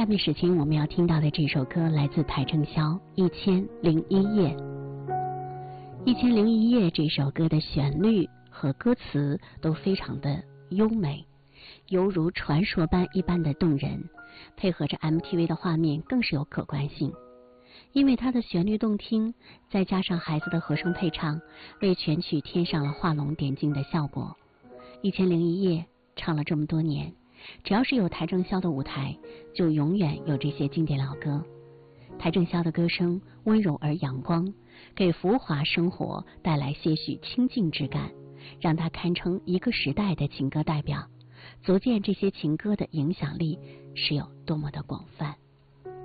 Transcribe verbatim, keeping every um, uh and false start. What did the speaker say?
下面时间我们要听到的这首歌来自邰正宵《一千零一夜》。《一千零一夜》这首歌的旋律和歌词都非常的优美，犹如传说般一般的动人，配合着 M T V 的画面更是有可观性。因为它的旋律动听，再加上孩子的和声配唱，为全曲添上了画龙点睛的效果。一千零一夜唱了这么多年，只要是有邰正宵的舞台，就永远有这些经典老歌。邰正宵的歌声温柔而阳光，给浮华生活带来些许清静之感，让它堪称一个时代的情歌代表，足见这些情歌的影响力是有多么的广泛。